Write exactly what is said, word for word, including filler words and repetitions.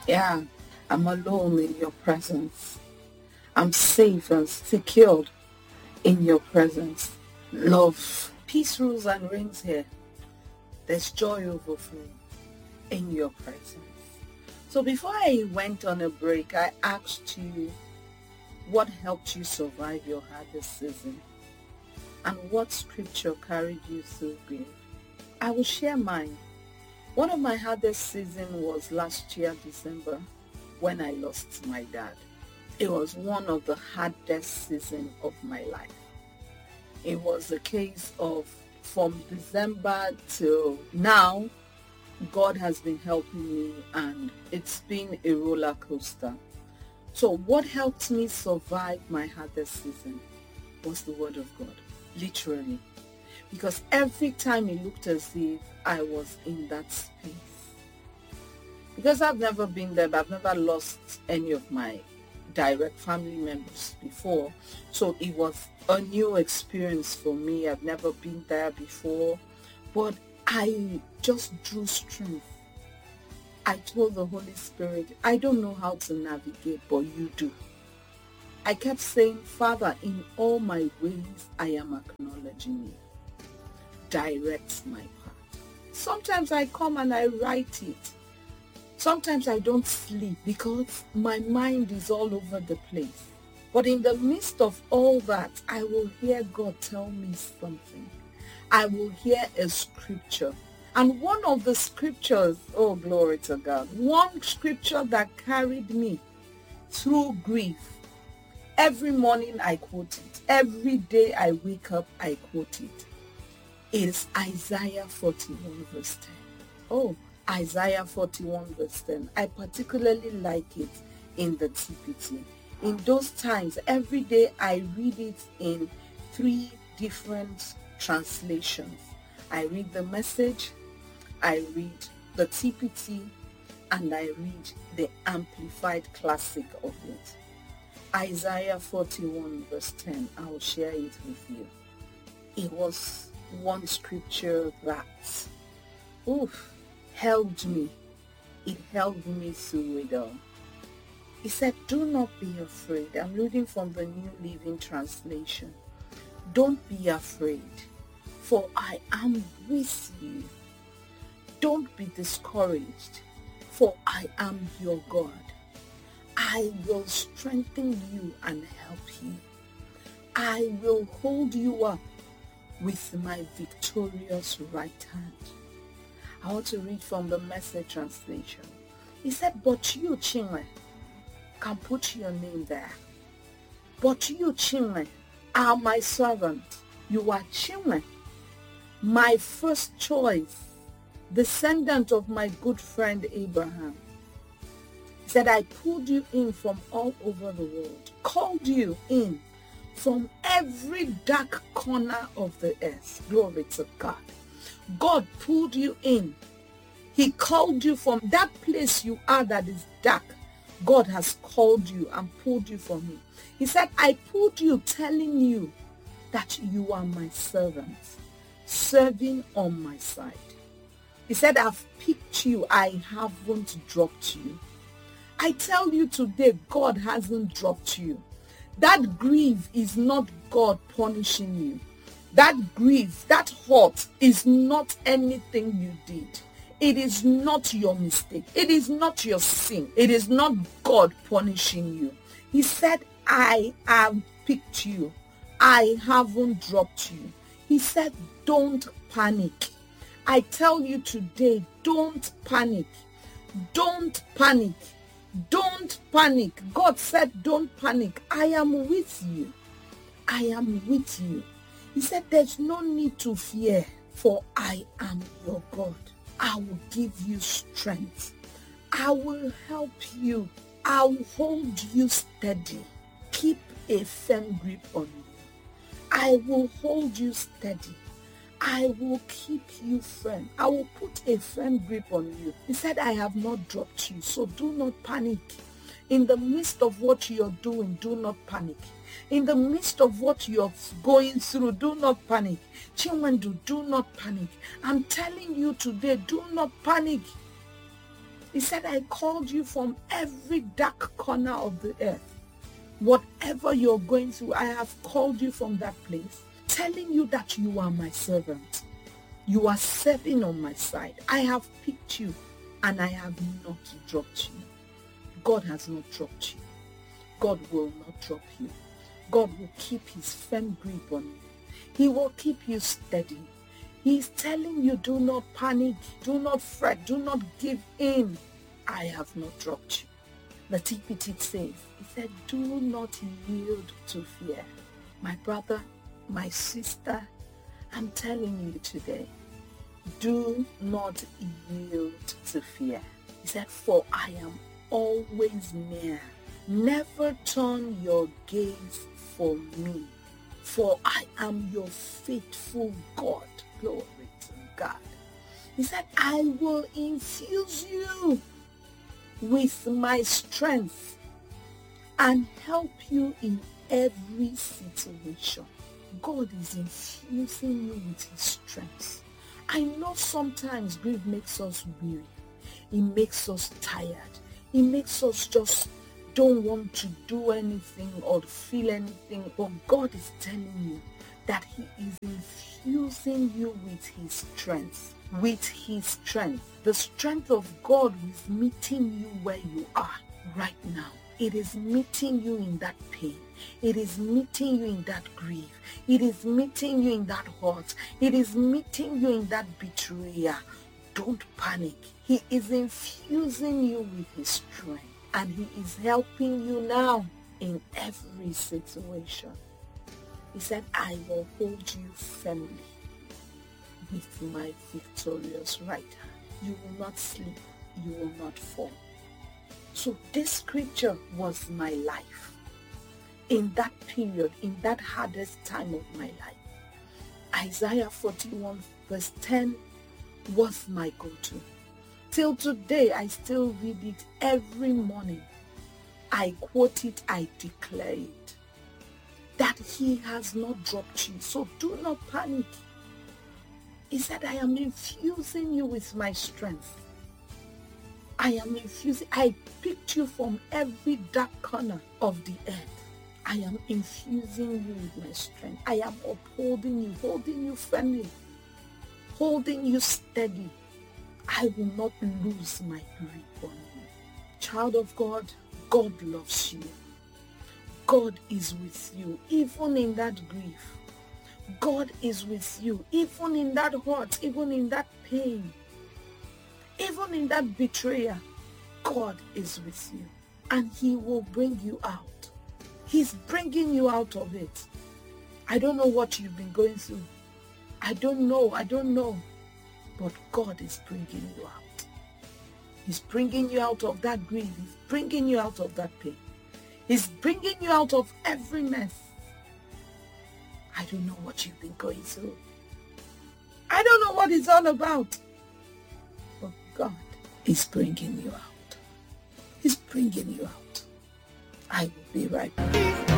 Yeah, I'm alone in your presence. I'm safe and secured in your presence. Love. Peace rules and reigns here. There's joy overflowing in your presence. So before I went on a break, I asked you what helped you survive your hardest season and what scripture carried you through grief. I will share mine. One of my hardest seasons was last year, December, when I lost my dad. It was one of the hardest seasons of my life. It was a case of from December till now, God has been helping me and it's been a roller coaster. So what helped me survive my hardest season was the word of God, literally. Because every time it looked as if I was in that space. Because I've never been there, but I've never lost any of my direct family members before. So it was a new experience for me. I've never been there before. But I just drew strength. I told the Holy Spirit, I don't know how to navigate, but you do. I kept saying, Father, in all my ways, I am acknowledging you. Direct my path. Sometimes I come and I write it. Sometimes I don't sleep because my mind is all over the place. But in the midst of all that, I will hear God tell me something. I will hear a scripture. And one of the scriptures, oh glory to God, one scripture that carried me through grief. Every morning I quote it. Every day I wake up, I quote it. It's Isaiah forty-one verse ten. Oh, Isaiah forty-one verse ten. I particularly like it in the T P T. In those times, every day I read it in three different translations. I read the Message, I read the T P T, and I read the Amplified Classic of it. Isaiah forty-one verse ten. I will share it with you. It was one scripture that oof, held me. It held me through it all. He said, do not be afraid. I'm reading from the New Living Translation. Don't be afraid, for I am with you. Don't be discouraged, for I am your God. I will strengthen you and help you. I will hold you up with my victorious right hand. I want to read from the Message translation. He said, but you, Chinwe, can put your name there. But you, Chinwe, are my servant. You are Chinwe, my first choice, descendant of my good friend Abraham. He said, I pulled you in from all over the world, called you in from every dark corner of the earth. Glory to God. God pulled you in. He called you from that place you are that is dark. God has called you and pulled you from it. He said, I pulled you telling you that you are my servant, serving on my side. He said, I've picked you. I haven't dropped you. I tell you today, God hasn't dropped you. That grief is not God punishing you. That grief, that hurt is not anything you did. It is not your mistake. It is not your sin. It is not God punishing you. He said, I have picked you. I haven't dropped you. He said, don't panic. I tell you today, don't panic. Don't panic. Don't panic. God said, don't panic. I am with you. I am with you. He said, there's no need to fear, for I am your God. I will give you strength. I will help you. I will hold you steady. Keep a firm grip on you. I will hold you steady. I will keep you firm. I will put a firm grip on you. He said, I have not dropped you, so do not panic. In the midst of what you're doing, do not panic. In the midst of what you're going through, do not panic. Chinwendu, do not panic. I'm telling you today, do not panic. He said, I called you from every dark corner of the earth. Whatever you're going through, I have called you from that place, telling you that you are my servant. You are serving on my side. I have picked you and I have not dropped you. God has not dropped you. God will not drop you. God will keep his firm grip on you. He will keep you steady. He is telling you, do not panic, do not fret, do not give in. I have not dropped you. The T P T says, he said, do not yield to fear. My brother, my sister, I'm telling you today, do not yield to fear. He said, for I am always near. Never turn your gaze from me, for I am your faithful God. Glory to God. He said, I will infuse you with my strength and help you in every situation. God is infusing you with his strength. I know sometimes grief makes us weary. It makes us tired. It makes us just don't want to do anything or feel anything. But God is telling you that he is infusing you with his strength. With his strength. The strength of God is meeting you where you are right now. It is meeting you in that pain. It is meeting you in that grief. It is meeting you in that hurt. It is meeting you in that betrayal. Don't panic. He is infusing you with his strength. And he is helping you now in every situation. He said, I will hold you firmly with my victorious right hand. You will not slip. You will not fall. So this scripture was my life. In that period, in that hardest time of my life, Isaiah forty-one verse ten was my go-to. Till today, I still read it every morning. I quote it, I declare it. That he has not dropped you. So do not panic. He said, I am infusing you with my strength. I am infusing, I picked you from every dark corner of the earth. I am infusing you with my strength. I am upholding you, holding you firmly, holding you steady. I will not lose my grip on you. Child of God, God loves you. God is with you, even in that grief. God is with you, even in that hurt, even in that pain, even in that betrayal. God is with you, and he will bring you out. He's bringing you out of it. I don't know what you've been going through. I don't know, I don't know. But God is bringing you out. He's bringing you out of that grief. He's bringing you out of that pain. He's bringing you out of every mess. I don't know what you've been going through. I don't know what it's all about. But God is bringing you out. He's bringing you out. I will be right back.